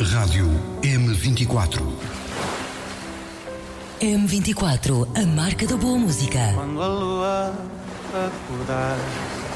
Rádio M24. M24, a marca da boa música. Quando a lua acordar